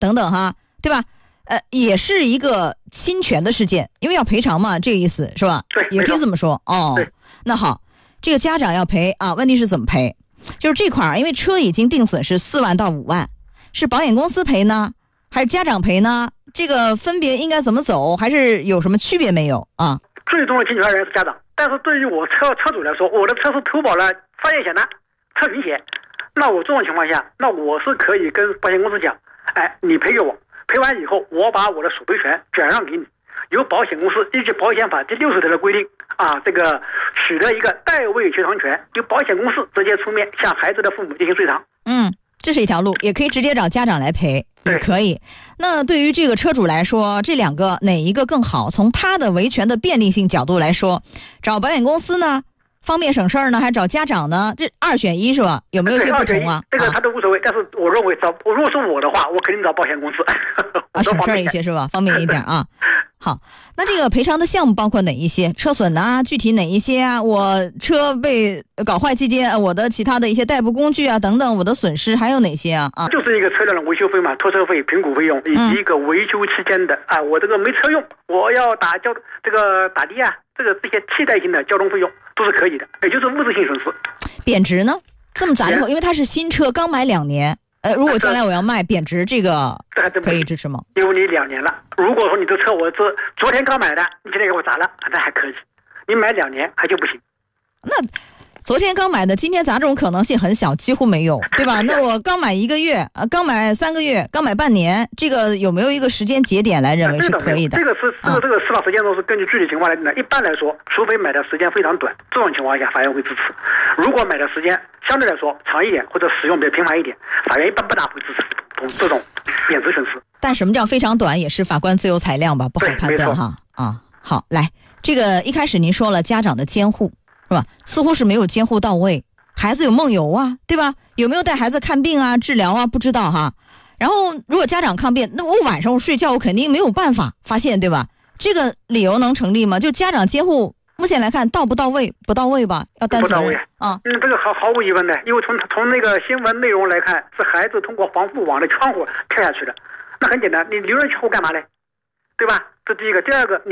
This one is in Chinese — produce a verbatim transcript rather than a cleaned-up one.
等等哈，对吧？呃，也是一个侵权的事件，因为要赔偿嘛，这个意思是吧？ 对， 也可以这么说哦。那好，这个家长要赔啊，问题是怎么赔？就是这块儿，因为车已经定损是四万到五万，是保险公司赔呢，还是家长赔呢？这个分别应该怎么走，还是有什么区别没有啊？ 最终的侵权人是家长，但是对于我车车主来说，我的车是投保了发现险的车损险，那我这种情况下，那我是可以跟保险公司讲，哎，你赔给我，赔完以后，我把我的索赔权转让给你，由保险公司依据保险法第六十条的规定啊，这个取得一个代位求偿权，由保险公司直接出面向孩子的父母进行追偿。 嗯，这是一条路，也可以直接找家长来赔，也可以。那对于这个车主来说，这两个哪一个更好？从他的维权的便利性角度来说，找保险公司呢方便省事儿呢，还找家长呢？这二选一是吧？有没有一些不同啊？ 这个他都无所谓，啊、但是我认为找如果是我的话，我肯定找保险公司啊，省事儿一些是吧？方便一点啊。好，那这个赔偿的项目包括哪一些？车损啊，具体哪一些啊？我车被搞坏期间，我的其他的一些代步工具啊等等，我的损失还有哪些啊？啊， 就是一个车辆的维修费嘛，拖车费、评估费用，以及一个维修期间的、嗯、啊，我这个没车用，我要打交这个打的啊，这个这些替代性的交通费用都是可以的，也就是物质性损失。 贬值呢？这么杂以后，因为它是新车，刚买两年。呃，如果将来我要卖贬值，这个可以支持吗？ 因为你两年了，如果说你的车我这昨天刚买的，你今天给我砸了，那还可以；你买两年还就不行。 那昨天刚买的，今天砸这种可能性很小，几乎没有，对吧？那我刚买一个月，呃，刚买三个月，刚买半年，这个有没有一个时间节点来认为是可以的？ 这个是这个这个司法实践中是根据具体情况来定的。一般来说，除非买的时间非常短，这种情况下法院会支持；如果买的时间相对来说长一点，或者使用比较频繁一点，法院一般不大会支持这种贬值损失。 但什么叫非常短，也是法官自由裁量吧，不好判断哈。啊，好，来，这个一开始您说了家长的监护。是吧？似乎是没有监护到位，孩子有梦游啊，对吧？有没有带孩子看病啊、治疗啊？不知道哈。然后如果家长抗辩，那我晚上我睡觉我肯定没有办法发现，对吧？这个理由能成立吗？就家长监护目前来看到不到位？不到位吧？要担责任啊。 嗯，这个毫毫无疑问的，因为从从那个新闻内容来看，是孩子通过防护网的窗户跳下去的。那很简单，你留人窗户干嘛嘞？对吧？这第一个，第二个。